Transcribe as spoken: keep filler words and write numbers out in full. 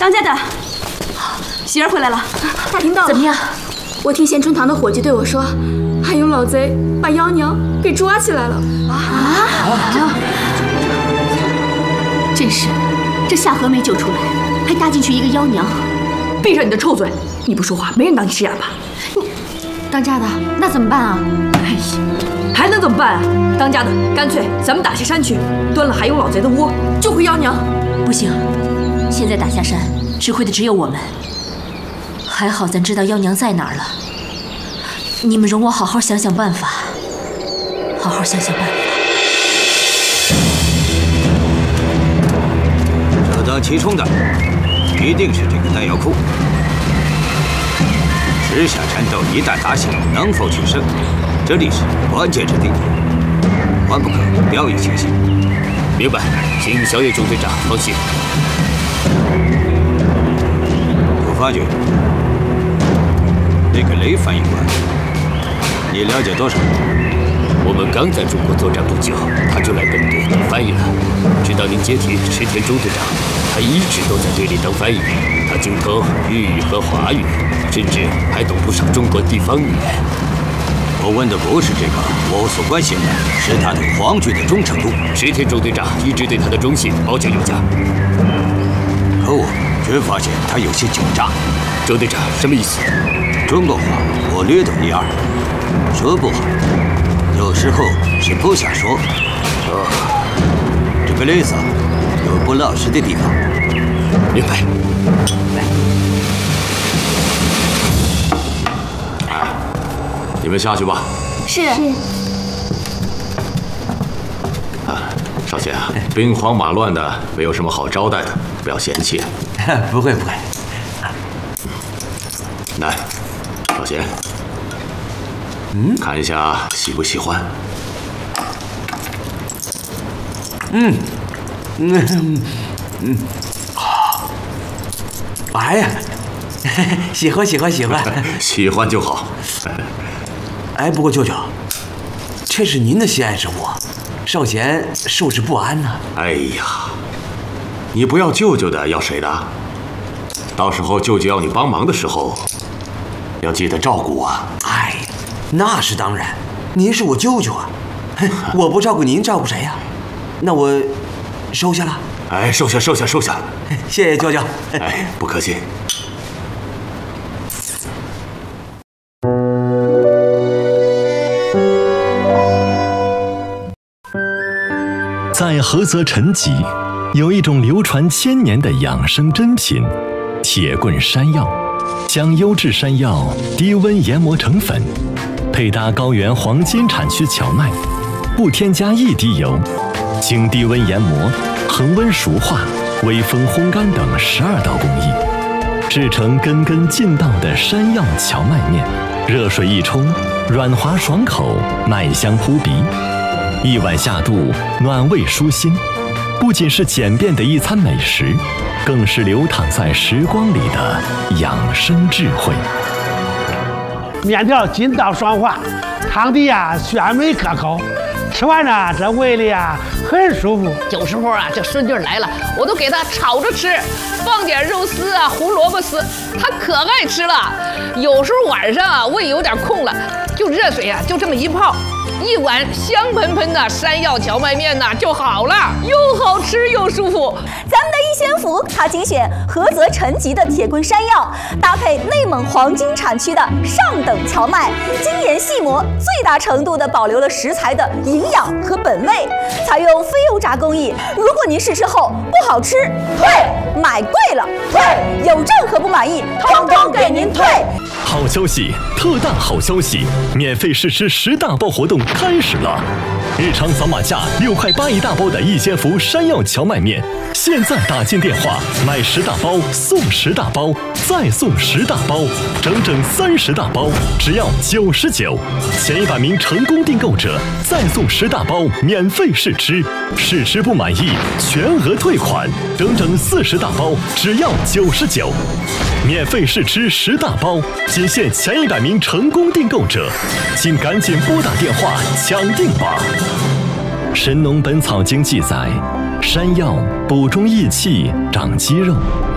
当家的，喜儿回来了，打听到了。 怎么样？ 我听贤春堂的伙计对我说，还有老贼把妖娘给抓起来了。啊啊！ 真是，这夏荷没救出来，还搭进去一个妖娘。 闭上你的臭嘴！你不说话，没人当你是哑巴。 你，当家的，那怎么办啊？ 哎呀，还能怎么办啊？当家的，干脆咱们打下山去，端了海勇老贼的窝，救回妖娘。 不行，现在打下山，吃亏的只有我们。还好咱知道妖娘在哪儿了。你们容我好好想想办法，好好想想办法。 首当其冲的，一定是这个弹药库。十下战斗一旦打响，能否取胜，这里是关键之地，万不可掉以轻心。 明白，请小野中队长放心。 我发觉那个雷翻译官，你了解多少？ 我们刚在中国作战不久，他就来本队当翻译了。直到您接替池田中队长，他一直都在队里当翻译。他精通日语和华语，甚至还懂不少中国地方语言。 我问的不是这个，我所关心的是他对皇军的忠诚度。 池田中队长一直对他的忠信保证有加， 可我却发现他有些狡诈。 周队长什么意思？ 中国话我略懂一二，说不好，有时候是不想说。哦，这个雷子有不老实的地方。 明白。 你们下去吧。 是。 啊，少贤啊，兵荒马乱的，没有什么好招待的，不要嫌弃。 不会不会。 来，少贤，嗯，看一下喜不喜欢。 嗯，嗯嗯，好。哎呀，喜欢喜欢喜欢， 喜欢就好。 哎，不过舅舅，这是您的心爱之物，少贤受之不安呢。 哎呀，你不要舅舅的，要谁的？到时候舅舅要你帮忙的时候，要记得照顾我。 哎呀，那是当然，您是我舅舅啊，我不照顾您，照顾谁呀？那我收下了。 哎，收下，收下，收下。 谢谢舅舅。 哎，不客气。 在菏泽陈集，有一种流传千年的养生珍品——铁棍山药。将优质山药低温研磨成粉，配搭高原黄金产区荞麦，不添加一滴油，经低温研磨、恒温熟化、微风烘干等十二道工艺，制成根根劲道的山药荞麦面。热水一冲，软滑爽口，麦香扑鼻。一碗下肚，暖胃舒心，不仅是简便的一餐美食，更是流淌在时光里的养生智慧。 面条筋道爽滑，汤底呀鲜美可口，吃完呢这胃里呀很舒服。 有时候啊这顺劲来了，我都给他炒着吃，放点肉丝啊、胡萝卜丝，他可爱吃了。有时候晚上啊胃有点空了，就热水啊就这么一泡。一碗香喷喷的山药荞麦面呐就好了，又好吃又舒服。 咱们的一仙府，它精选菏泽陈集的铁棍山药，搭配内蒙黄金产区的上等荞麦，精研细磨，最大程度的保留了食材的营养和本味，采用非油炸工艺。如果您试吃后不好吃，退；买贵了退；有任何不满意，通通给您退。 好消息，特大好消息！免费试吃十大包活动开始了！日常扫码价六块八一大包的一仙福山药荞麦面，现在打进电话买十大包送十大包，再送十大包，整整三十大包，只要九十九。前一百名成功订购者再送十大包免费试吃，试吃不满意全额退款，整整四十大包只要九十九。免费试吃十大包，仅限前一百名成功订购者，请赶紧拨打电话抢订吧。《神农本草经》记载，山药补中益气、长肌肉，